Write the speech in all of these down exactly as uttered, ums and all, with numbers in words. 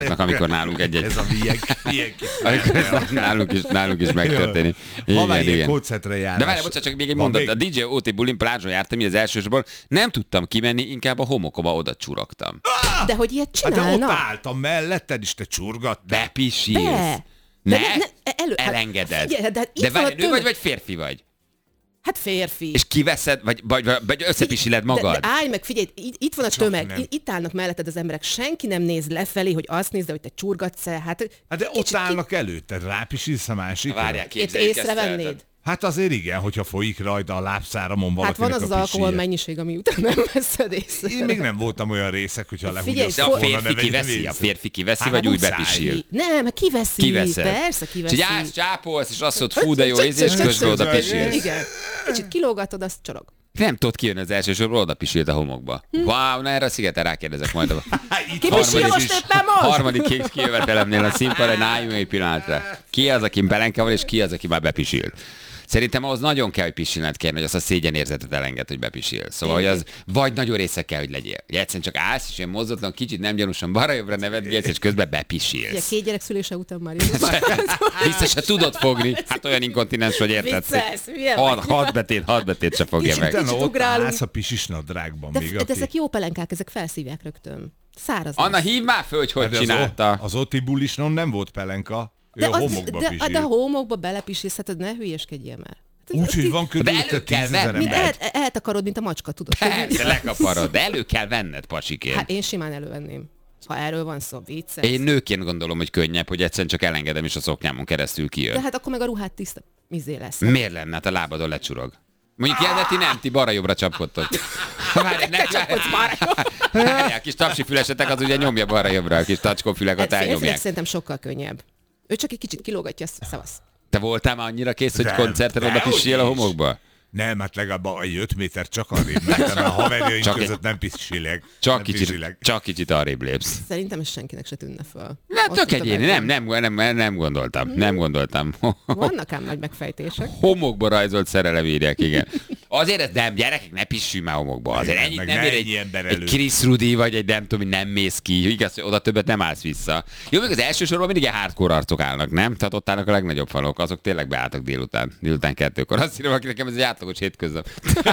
amikor nálunk egy-egy... Ez a milyen, milyen kis nálunk, is, nálunk is megtörténik. Ha már ilyen koncertre járás. De várj, bocsánat, csak még egy mondat. A dé dzsé o té bulin Plázson jártam, így az elsősorban nem tudtam kimenni, inkább a homokba oda csurogtam. De hogy ilyet csinálnak? Hát de ott álltam melletted, és te csurgattál. Bepisilsz. De. Ne, de, ne, elő, elengeded. Hát, figyelj, de de várj, nő tömeg... vagy, vagy férfi vagy? Hát férfi. És kiveszed, vagy, vagy, vagy összepisiled magad? De, de állj meg, figyelj, itt van a Csak tömeg, nem. itt állnak melletted az emberek, senki nem néz lefelé, hogy azt nézze, hogy te csurgatsz el. Hát, Hát de ott állnak előtted, rápisilsz a másik. Várják, Itt képzeljük ezt el. észrevennéd. Hát azért igen, hogyha folyik rajta a lábszáramon Hát valakinek van az az a alkohol pisilje. mennyiség, ami után nem veszed észre. Én még nem voltam olyan részek, hogyha Figyelj, lehúgyoztam De a volna, férfi ne kiveszi, vegyem a észre. férfi kiveszi, Hát vagy úgy muszáj. bepisil? Nem, kiveszi. Kiveszed. Persze, És kiveszi. így állsz, csápolsz, és azt mondod, fú, de jó íz, és Csöcs, közben csöcs, oda csöcs, pisilsz. Igen. Kicsit kilógatod, azt csorog. Nem tudod kijönni az első sorból, oda pisilt a homokba. Wow, na erre a szigeten rákérdezek majd. A Itt Ki van. pisil most éppen most? harmadik kék kijövetelemnél a színpadon, álljunk egy pillanatra. Ki az, aki belenke van, és ki az, aki már bepisilt? Szerintem ahhoz nagyon kell, hogy pisilned kell, hogy azt a szégyenérzetet elenged, hogy bepisil. Szóval, hogy az vagy nagyon része kell, hogy legyél. Hogy egyszerűen csak állsz, és ilyen mozdotlan, kicsit nem gyanúsan balra-jobbra nevetgélsz, és közben Ugye, bepisilsz. két gyerek szülése után már jó. Vissza se tudod fogni. Hát olyan inkontinens, hogy érted. Viccelsz, hülye Hat, vagy. hat betét, hat betét se fogja Kicsit meg. Utána Kicsit ott ugrálunk. állsz a pisis nadrágban De, még, de aki... ezek jó pelenkák, ezek felszívják rögtön. Száraz. Anna, lesz. hívd már föl, hogy hogy De csinálta. Az, az Oti bulisnon nem volt pelenka. Ő de, a az, homokba de, pisil. de a homokba belepisilsz, hát ne hülyeskedjél már. Úgyhogy van De elő körülötte kell tízezer venni. Mint ember. el, eltakarod, mint a macska, tudod. Persze, lekaparod, de elő kell venned, pasikén. Hát én simán elővenném. Ha erről van szó, vicces. Én nőként gondolom, hogy könnyebb, hogy egyszerűen csak elengedem, és a szoknyámon keresztül kijön. De hát akkor meg a ruhát tiszta izé lesz. Miért lenne? Hát a lábadon lecsurog. Mondjuk ilyen, de ti nem, ti balra-jobbra csapkodtok. Várj, ne csapkodsz balra. A kis tapsifülesetek az ugye nyomja balra-jobbra, a kis tacskófülek ott Hát férfinek elnyomják. szerintem sokkal könnyebb. Ő csak egy kicsit kilógatja, szavasz. Te voltál már annyira kész, hogy De- koncerten oda dehogy pisil a is. homokba? Nem, hát legalább egy öt méter csak arrébb, mert a haverjaink Csak egy- között nem pisilek. Csak nem kicsit, pisilek. csak kicsit arrébb lépsz. Szerintem ez senkinek se tűnne föl. Nem, Ott tök itt a egyéni, nem, megvan. nem, nem, nem gondoltam, nem gondoltam. Vannak ám nagy megfejtések. Homokba rajzolt szerelem írják, igen. Azért ez nem, gyerekek, ne pissünk már homokba. Azért Igen, ennyit meg nem ne ér ennyi egy, ember egy előtt. Chris Rudy, vagy egy nem tudom, nem mész ki. Igaz, hogy oda többet nem állsz vissza. Jó, még az első sorban mindig ilyen hardcore arcok állnak, nem? Tehát ott állnak a legnagyobb falok, azok tényleg beálltak délután, délután kettőkor. Azt hiszem, aki nekem ez egy átlagos hétköznap.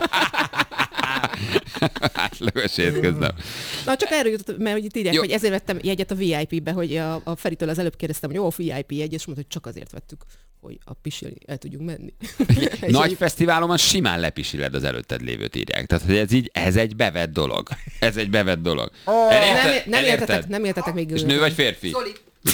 Átlagos hétköznap. Na csak erről jutott, mert hogy itt írják, Jó. hogy ezért vettem jegyet a vé i pé-be, hogy a, a Feritől az előbb kérdeztem, hogy jó, a vé i pé jegy, és mondta, hogy csak azért vettük, hogy a pisilni el tudjunk menni. Nagy fesztiválon simán lepisiled az előtted lévőt, írják. Tehát hogy ez így, ez egy bevett dolog. Ez egy bevett dolog. Elérted? Nem, nem, Elérted? értetek, nem értetek még. És nő vagy férfi? Zoli.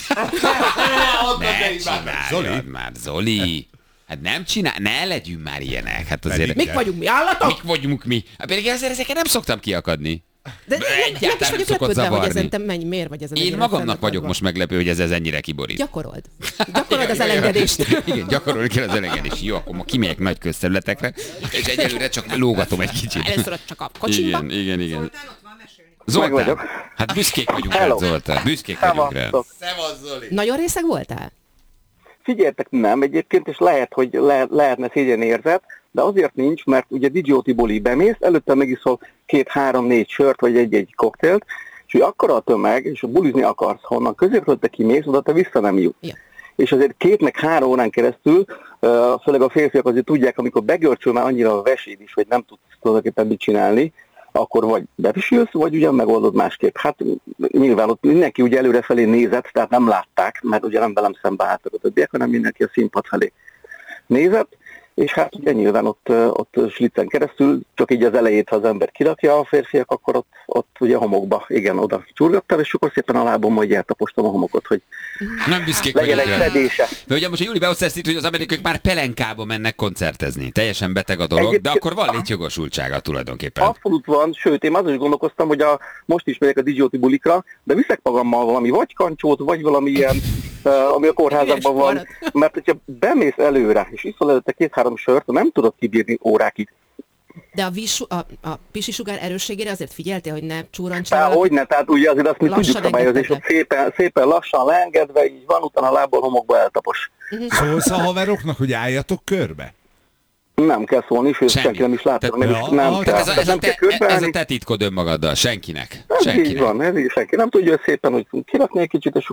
Ne csinálj Zoli? már, Zoli. Hát nem csinál, ne legyünk már ilyenek. Hát azért... Pedig- Mik vagyunk mi, állatok? Mik vagyunk mi? Hát pedig ezért ezeket nem szoktam kiakadni. De nem, nem is Egyáltalán vagyok szokott lepődve, hogy zavarni. ezen te mennyi, miért vagy ezen Én ennyire magamnak fennakadva. vagyok most meglepő, hogy ez, ez ennyire kiborít. Gyakorold. Gyakorold az elengedést. Igen, gyakorolni kell az elengedést. Jó, akkor ma kimegyek nagy közterületekre, és egyelőre csak lógatom egy kicsit. Először csak a kocsimba. Igen, igen, igen. Zoltán, ott van, mesélni. Zoltán, vagyok. hát büszkék vagyunk Hello. rád, Zoltán. Büszkék vagyunk rád. Szevasztok. Nagyon részeg voltál? Figyeljetek, nem egyébként, és lehet, hogy le, lehetne szégyenérzet, de azért nincs, mert ugye dé dzsé o té buli bemész, előtte megiszol két-három-négy sört, vagy egy-egy koktélt, és hogy akkora a tömeg, és bulizni akarsz, honnan középről te kimész, oda te vissza nem jutsz. Ja. És azért két meg három órán keresztül, uh, főleg a férfiak azért tudják, amikor begörcsöl már annyira a veséd is, hogy nem tudsz tulajdonképpen mit csinálni, akkor vagy bepisülsz, vagy ugyan megoldod másképp. Hát nyilván ott mindenki ugye előrefelé nézett, tehát nem látták, mert ugye nem velem szembe álltak a többiek, hanem mindenki a színpad felé nézett, és hát ugye nyilván ott, ott slicen keresztül, csak így az elejét, ha az ember kirakja a férfiak, akkor ott, ott ugye a homokba, igen, oda csurgattál, és akkor szépen a lábon majd eltapostam a homokot, hogy Nem büszkék legyen vagyunk egy rá. fedése. De ugye most a Júli beosztás itt, hogy az amerikaiak már pelenkába mennek koncertezni. Teljesen beteg a dolog, de Egyébként- akkor van létjogosultsága tulajdonképpen. Abszolút van, sőt, én azon is gondolkoztam, hogy a, most is megyek a dé dzsé o té bulikra, de viszek magammal valami vagy kancsót, vagy valami ilyen, uh, ami a kórházakban van, mert hogyha bemész előre, és iszol előtte két-három sört, nem tudod kibírni órákig. De a, vízsu, a, a pisi sugár erősségére azért figyeltél, hogy ne csúrancs Tehát valaki? hogyne, tehát ugye azért azt mi Lassan tudjuk szabályozni, és ott engedtek szépen, szépen lassan leengedve, így van, utána a lából homokba eltapos. Szólsz a haveroknak, hogy álljatok körbe? Nem kell szólni, és Semmi. senki nem is látta, Tehát- meg is Ja, nem ah, kell. Tehát ez, a, ez, a nem kell te, ez a körbeállni. te titkod önmagaddal, senkinek. Ez így Senkinek. van, ez így senki. Nem tudja szépen, hogy kirakni egy kicsit, és